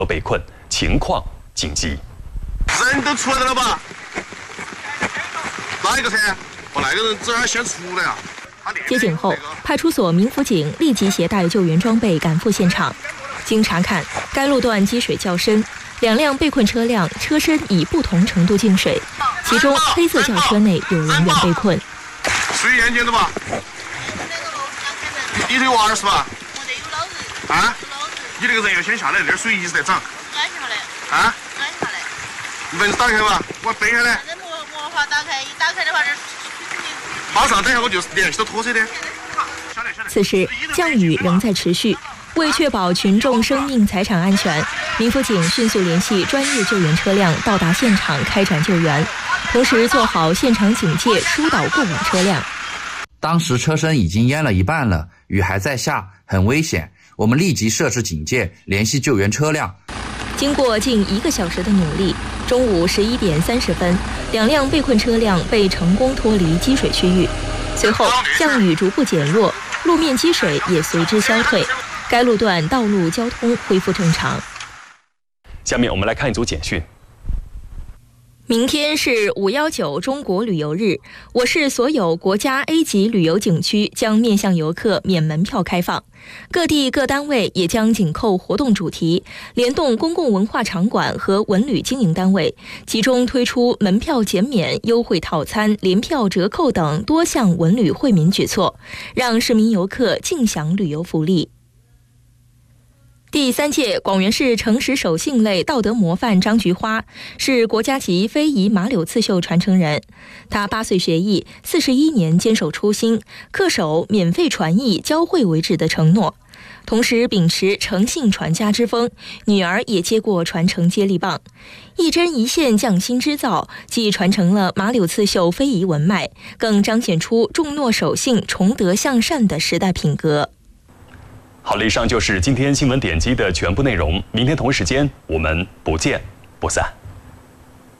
被困，情况紧急。 人都出来了吧？哪一个车？我那个人这儿先出来啊！ 接警后，派出所民辅警立即携带救援装备赶赴现场。经查看，该路段积水较深，2辆被困车辆车身已不同程度进水，其中黑色轿车内有人员被困。 水严重的吧？里头有娃儿是吧？ 我这有老人。 啊？你那个人要先下来，那儿水一直在涨。 安下来。 啊？ 安下来。 门打开吧，我背下来。 没法打开，一打开的话这。 马上，等一下我就联系到拖车的。 此时降雨仍在持续，为确保群众生命财产安全，民辅警迅速联系专业救援车辆到达现场开展救援，同时做好现场警戒，疏导过往车辆。 当时车身已经淹了一半了，雨还在下，很危险。我们立即设置警戒，联系救援车辆。 经过近1个小时的努力，中午11点30分，2辆被困车辆被成功脱离积水区域。随后降雨逐步减弱，路面积水也随之消退，该路段道路交通恢复正常。 下面我们来看一组简讯。 明天是519中国旅游日，我市所有国家 A 级旅游景区将面向游客免门票开放，各地各单位也将紧扣活动主题，联动公共文化场馆和文旅经营单位，集中推出门票减免、优惠套餐、联票折扣等多项文旅惠民举措，让市民游客尽享旅游福利。第3届广元市诚实守信类道德模范张菊花是国家级非遗马柳刺绣传承人。他8岁学艺，41年坚守初心，恪守免费传艺、教会为止的承诺，同时秉持诚信传家之风，女儿也接过传承接力棒，一针一线匠心织造，既传承了马柳刺绣非遗文脉，更彰显出重诺守信、崇德向善的时代品格。 好了，以上就是今天新闻点击的全部内容。明天同一时间，我们不见不散。